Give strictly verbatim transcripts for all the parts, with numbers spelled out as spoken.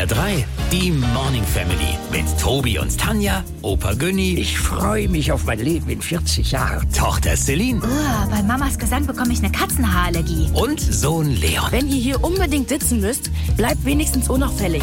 drei, die Morning Family mit Tobi und Tanja, Opa Günni, Ich freue mich auf mein Leben in vierzig Jahren. Tochter Celine Oh, bei Mamas Gesang bekomme ich eine Katzenhaarallergie. und Sohn Leon. Wenn ihr hier unbedingt sitzen müsst, bleibt wenigstens unauffällig.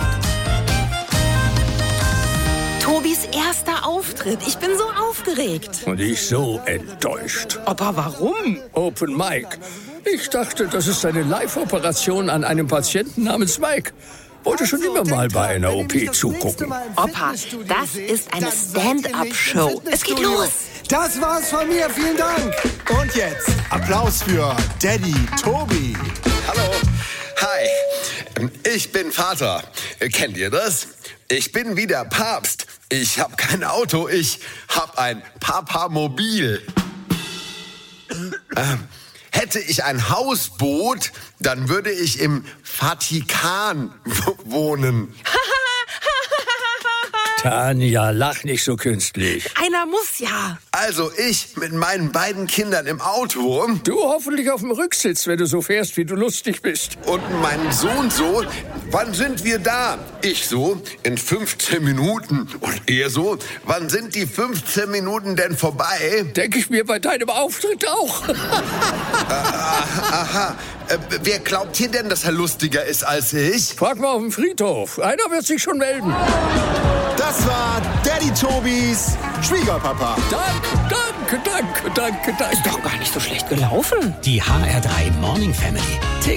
Tobis erster Auftritt. Ich bin so aufgeregt. Und ich so enttäuscht. Opa, warum? Open Mic. Ich dachte, das ist eine Live-Operation an einem Patienten namens Mike. Wollte schon immer mal bei einer O P zugucken. Opa, das ist eine Stand-up-Show. Es geht los. Das war's von mir, vielen Dank. Und jetzt Applaus für Daddy Tobi. Hallo. Hi. Ich bin Vater. Kennt ihr das? Ich bin wie der Papst. Ich habe kein Auto, ich habe ein Papamobil. ähm, hätte ich ein Hausboot, dann würde ich im Vatikan wohnen. Tanja, lach nicht so künstlich. Einer muss ja. Also ich mit meinen beiden Kindern im Auto Du hoffentlich auf dem Rücksitz, wenn du so fährst, wie du lustig bist. und mein Sohn so, wann sind wir da? Ich so, in fünfzehn Minuten. Und er so, wann sind die fünfzehn Minuten denn vorbei? Denke ich mir bei deinem Auftritt auch. Aha, äh, wer glaubt hier denn, dass er lustiger ist als ich? Frag mal auf dem Friedhof. Einer wird sich schon melden. Das war Daddy Tobis Schwiegerpapa. Danke, danke, danke, danke, danke. Doch gar nicht so schlecht gelaufen. Die H R drei Morning Family.